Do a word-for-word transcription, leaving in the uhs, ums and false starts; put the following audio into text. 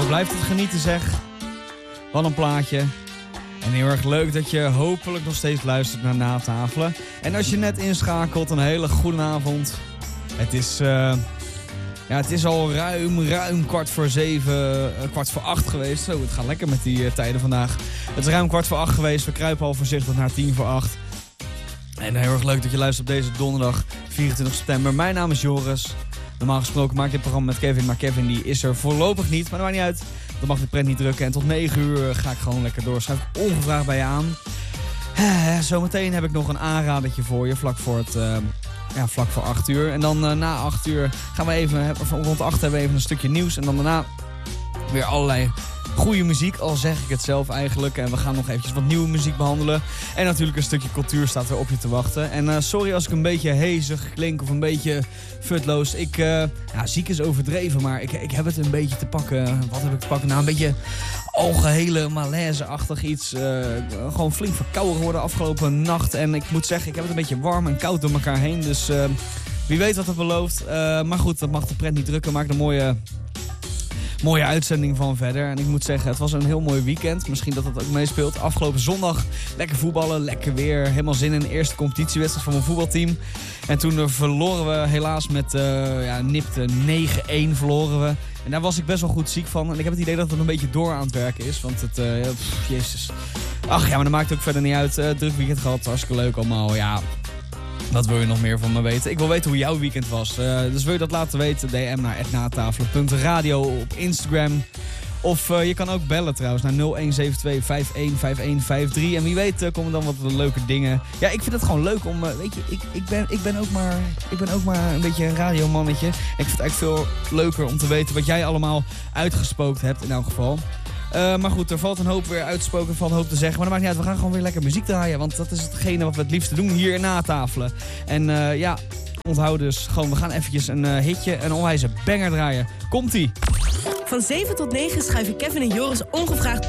blijft het genieten zeg. Wat een plaatje. En heel erg leuk dat je hopelijk nog steeds luistert naar Natafelen. En als je net inschakelt, een hele goede avond. Het is, uh, ja, het is al ruim, ruim kwart voor zeven, uh, kwart voor acht geweest. Zo, het gaat lekker met die uh, tijden vandaag. Het is ruim kwart voor acht geweest. We kruipen al voorzichtig naar tien voor acht. En heel erg leuk dat je luistert op deze donderdag, vierentwintig september. Mijn naam is Joris. Normaal gesproken maak ik dit programma met Kevin, maar Kevin die is er voorlopig niet. Maar dat maakt niet uit. Dan mag de pret niet drukken. En tot negen uur ga ik gewoon lekker door. Schuif ik ongevraagd bij je aan. Zometeen heb ik nog een aanradertje voor je. Vlak voor, het, uh, ja, vlak voor acht uur. En dan uh, na acht uur gaan we even... Rond acht hebben we even een stukje nieuws. En dan daarna weer allerlei goede muziek. Al zeg ik het zelf eigenlijk. En we gaan nog eventjes wat nieuwe muziek behandelen. En natuurlijk een stukje cultuur staat er op je te wachten. En uh, sorry als ik een beetje hezig klink of een beetje futloos. Ik, uh, ja, ziek is overdreven, maar ik, ik heb het een beetje te pakken. Wat heb ik te pakken? Nou, een beetje algehele malaise-achtig iets. Uh, gewoon flink verkouden geworden afgelopen nacht. En ik moet zeggen, ik heb het een beetje warm en koud door elkaar heen. Dus uh, wie weet wat het belooft. Uh, maar goed, dat mag de pret niet drukken. Maak er een mooie... Mooie uitzending van verder. En ik moet zeggen, het was een heel mooi weekend. Misschien dat dat ook meespeelt. Afgelopen zondag lekker voetballen, lekker weer. Helemaal zin in de eerste competitiewedstrijd van mijn voetbalteam. En toen uh, verloren we helaas met uh, ja, nipte negen-één verloren we. En daar was ik best wel goed ziek van. En ik heb het idee dat het een beetje door aan het werken is. Want het, uh, pff, jezus. Ach ja, maar dat maakt ook verder niet uit. Uh, druk weekend gehad, hartstikke leuk allemaal. Ja, wat wil je nog meer van me weten? Ik wil weten hoe jouw weekend was. Uh, dus wil je dat laten weten? D M naar at natafelen punt radio op Instagram. Of uh, je kan ook bellen trouwens naar nul een zeven twee vijf een vijf een vijf drie. En wie weet uh, komen dan wat leuke dingen. Ja, ik vind het gewoon leuk om... Uh, weet je, ik, ik, ben, ik, ben ook maar, ik ben ook maar een beetje een radiomannetje. En ik vind het eigenlijk veel leuker om te weten wat jij allemaal uitgespookt hebt in elk geval. Uh, maar goed, er valt een hoop weer uitspoken, er valt een hoop te zeggen. Maar dat maakt niet uit, we gaan gewoon weer lekker muziek draaien. Want dat is hetgene wat we het liefste doen hier in Natafelen. En uh, ja, onthoud dus gewoon, we gaan eventjes een uh, hitje, een onwijze banger draaien. Komt-ie! Van zeven tot negen schuiven Kevin en Joris ongevraagd bij.